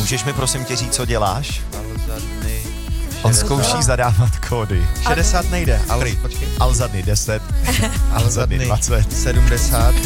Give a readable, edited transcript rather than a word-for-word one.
Můžeš mi prosím tě říct, co děláš? Alzadny. On zkouší zadávat kódy. 60 nejde, ale počkej. Alzadny 10, Alzadny Alzadny 20. 70.